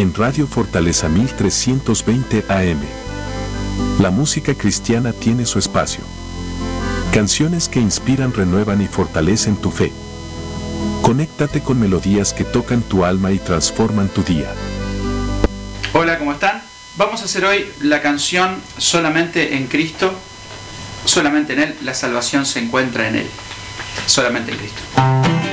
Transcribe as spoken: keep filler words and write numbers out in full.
en Radio Fortaleza mil trescientos veinte A M. La música cristiana tiene su espacio. Canciones que inspiran, renuevan y fortalecen tu fe. Conéctate con melodías que tocan tu alma y transforman tu día. Hola, ¿cómo están? Vamos a hacer hoy la canción Solamente en Cristo, solamente en Él, la salvación se encuentra en Él. Solamente en Cristo.